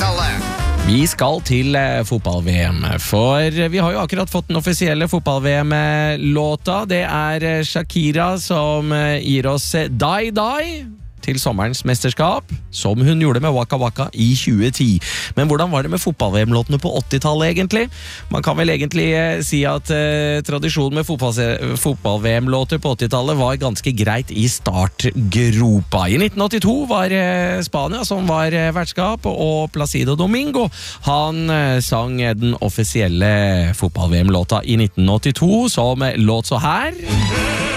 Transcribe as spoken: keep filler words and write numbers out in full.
åttitallet. Vi skal til eh, fotball-V M, for vi har jo akkurat fått den offisielle fotball-V M-låta. Det er eh, Shakira som eh, gir oss eh, Die Die til sommerens mesterskap, som hun gjorde med Waka Waka i tjue ti. Men hvordan var det med fotball-V M-låtene på åttitallet egentlig? Man kan vel egentlig eh, si at eh, tradisjonen med fotball-V M-låter på åttitallet var ganske greit i startgropa. I nitten åttito var eh, Spania som var eh, vertskap, og Placido Domingo, han eh, sang den offisielle fotball-V M-låta i nitten åttito, som låt så her.